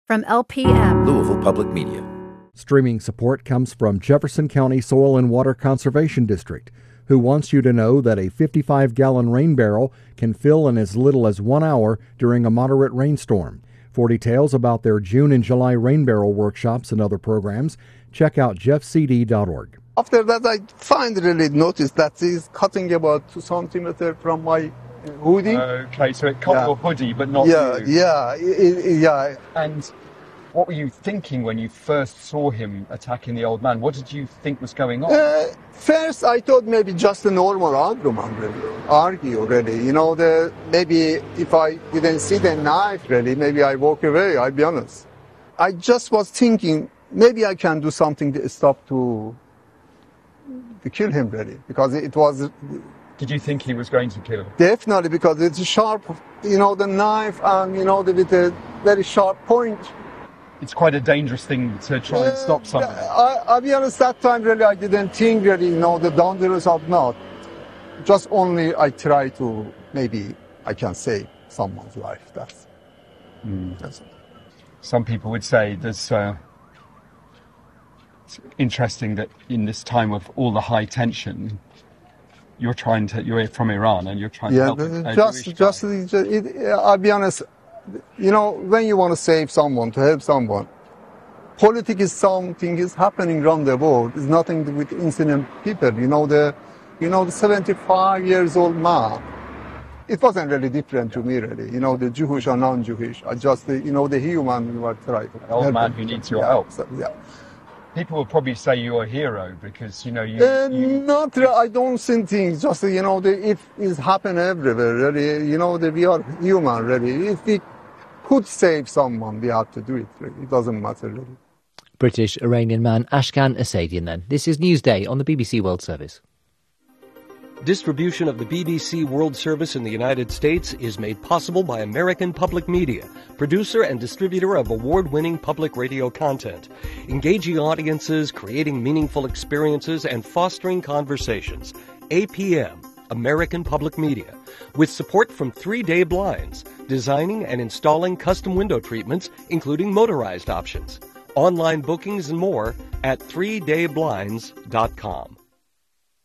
From LPM, Louisville Public Media. Streaming support comes from Jefferson County Soil and Water Conservation District, who wants you to know that a 55-gallon rain barrel can fill in as little as 1 hour during a moderate rainstorm. For details about their June and July rain barrel workshops and other programs, check out jeffcd.org. After that, I finally noticed that he's cutting about 2 centimeters from my hoodie. Okay, so it cut your hoodie, but not you. Yeah. And what were you thinking when you first saw him attacking the old man? What did you think was going on? First, I thought maybe just a normal argument, really. You know, maybe if I didn't see the knife, really, maybe I walk away, I'll be honest. I just was thinking, maybe I can do something to stop to kill him, really, because it was... Did you think he was going to kill him? Definitely, because it's sharp, you know, the knife and, you know, with a very sharp point. It's quite a dangerous thing to try and stop somebody. I'll be honest, that time really I didn't think really, you know, the dangerous or not. Just only I try to, maybe I can save someone's life. That's all. Some people would say it's interesting that in this time of all the high tension, you're from Iran and you're trying to help. I'll be honest, you know, when you want to save someone, to help someone, politics is something is happening around the world. It's nothing with innocent people. You know, the 75 years old man. It wasn't really different to me, really. You know, the Jewish or non-Jewish. I just, you know, the human we were trying to help. An old man who needs your help. Yeah. People will probably say you're a hero because, you know, Not really. I don't think things. Just, you know, it happen everywhere, really. You know, we are human, really. If we could save someone, we have to do it, really. It doesn't matter, really. British Iranian man Ashkan Asadian, then. This is Newsday on the BBC World Service. Distribution of the BBC World Service in the United States is made possible by American Public Media, producer and distributor of award-winning public radio content, engaging audiences, creating meaningful experiences, and fostering conversations. APM, American Public Media, with support from 3 Day Blinds, designing and installing custom window treatments, including motorized options. Online bookings and more at 3dayblinds.com.